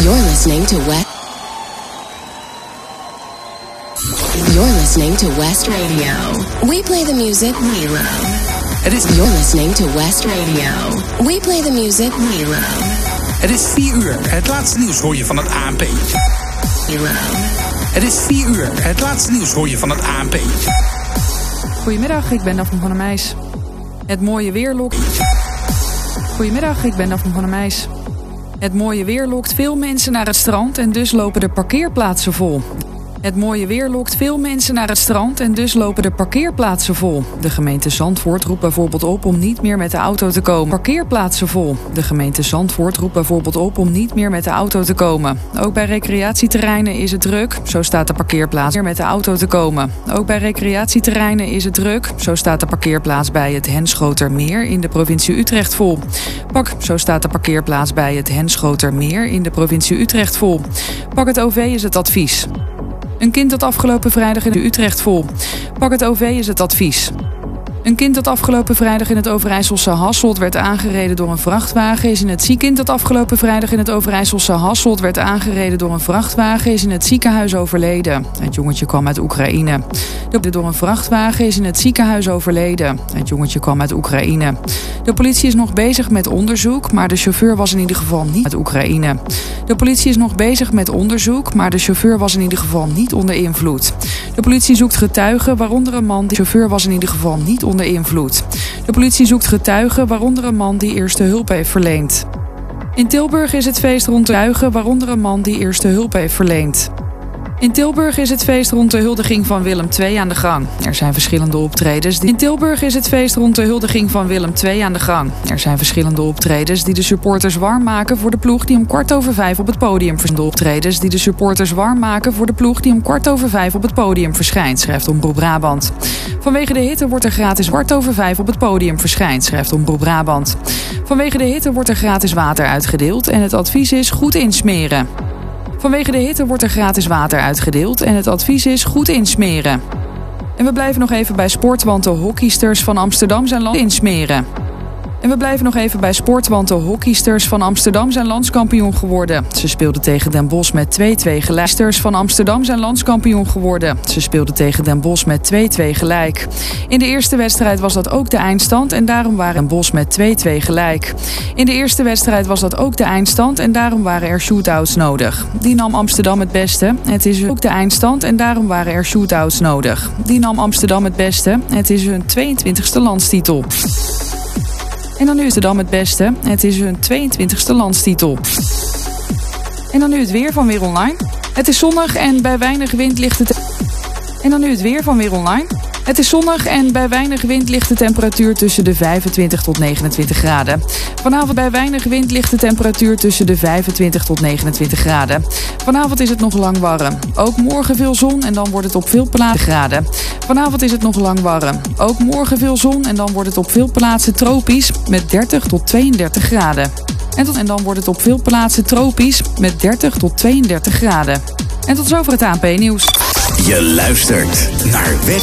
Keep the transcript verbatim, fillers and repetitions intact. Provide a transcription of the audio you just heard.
You're listening to West. You're listening to West Radio. We play the music we love. Het is... You're listening to West Radio. We play the music we love. Het is vier uur. Het laatste nieuws hoor je van het A N P. We love. Het is vier uur. Het laatste nieuws hoor je van het A N P. Goedemiddag, ik ben Daphne van der Meijs. Het mooie weer lokt... Goedemiddag, ik ben Daphne van der Meijs. Het mooie weer lokt veel mensen naar het strand en dus lopen de parkeerplaatsen vol. Het mooie weer lokt veel mensen naar het strand en dus lopen de parkeerplaatsen vol. De gemeente Zandvoort roept bijvoorbeeld op om niet meer met de auto te komen. Parkeerplaatsen vol. De gemeente Zandvoort roept bijvoorbeeld op om niet meer met de auto te komen. Ook bij recreatieterreinen is het druk. Zo staat de parkeerplaats meer met de auto te komen. Ook bij recreatieterreinen is het druk. Zo staat de parkeerplaats bij het Henschotermeer in de provincie Utrecht vol. Pak, zo staat de parkeerplaats bij het Henschotermeer in de provincie Utrecht vol. Pak het O V is het advies. Een kind dat afgelopen vrijdag in de Utrecht vol. Pak het O V is het advies. Een kind dat afgelopen vrijdag in het Overijsselse Hasselt werd aangereden door een vrachtwagen is in het ziekenhuis dat afgelopen vrijdag in het Overijsselse Hasselt werd aangereden door een vrachtwagen is in het ziekenhuis overleden. Het jongetje kwam uit Oekraïne. De door een vrachtwagen is in het ziekenhuis overleden. Het jongetje kwam uit Oekraïne. De politie is nog bezig met onderzoek, maar de chauffeur was in ieder geval niet uit Oekraïne. De politie is nog bezig met onderzoek, maar de chauffeur was in ieder geval niet onder invloed. De politie zoekt getuigen, waaronder een man. De chauffeur was in ieder geval niet onder invloed. De politie zoekt getuigen, waaronder een man die eerste hulp heeft verleend. In Tilburg is het feest rond de getuigen, waaronder een man die eerste hulp heeft verleend. In Tilburg is het feest rond de huldiging van Willem twee aan de gang. Er zijn verschillende optredens die... In Tilburg is het feest rond de huldiging van Willem twee aan de gang. Er zijn verschillende optredens die de supporters warm maken voor de ploeg die om kwart over vijf op het podium verschijnt. Optredens die de supporters warm maken voor de ploeg die om kwart over vijf op het podium verschijnt, schrijft Omroep Brabant. Vanwege de hitte wordt er gratis kwart over vijf op het podium verschijnt, schrijft Omroep Brabant. Vanwege de hitte wordt er gratis water uitgedeeld en het advies is goed insmeren. Vanwege de hitte wordt er gratis water uitgedeeld en het advies is goed insmeren. En we blijven nog even bij sport, want de hockeysters van Amsterdam zijn land insmeren. En we blijven nog even bij sport, want de hockeysters van Amsterdam zijn landskampioen geworden. Ze speelden tegen Den Bosch met twee-twee gelijk. De hockeysters van Amsterdam zijn landskampioen geworden. Ze speelden tegen Den Bosch met twee-twee gelijk. In de eerste wedstrijd was dat ook de eindstand en daarom waren Den Bosch met twee-twee gelijk. In de eerste wedstrijd was dat ook de eindstand en daarom waren er shootouts nodig. Die nam Amsterdam het beste. Het is ook de eindstand en daarom waren er shootouts nodig. Die nam Amsterdam het beste. Het is hun tweeëntwintigste landstitel. En dan nu Amsterdam het beste. Het is hun tweeëntwintigste landstitel. En dan nu het weer van Weer Online. Het is zonnig en bij weinig wind ligt het... En dan nu het weer van Weer Online. Het is zonnig en bij weinig wind ligt de temperatuur tussen de vijfentwintig tot negenentwintig graden. Vanavond bij weinig wind ligt de temperatuur tussen de vijfentwintig tot negenentwintig graden. Vanavond is het nog lang warm. Ook morgen veel zon en dan wordt het op veel plaatsen graden. Vanavond is het nog lang warm. Ook morgen veel zon en dan wordt het op veel plaatsen tropisch met dertig tot tweeëndertig graden. En, tot, en dan wordt het op veel plaatsen tropisch met dertig tot tweeëndertig graden. En tot zover het A N P-nieuws. Je luistert naar West.